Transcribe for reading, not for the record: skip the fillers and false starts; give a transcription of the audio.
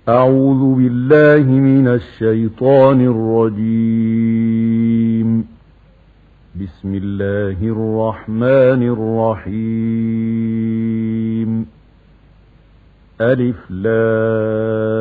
أعوذ بالله من الشيطان الرجيم. بسم الله الرحمن الرحيم. ألف لام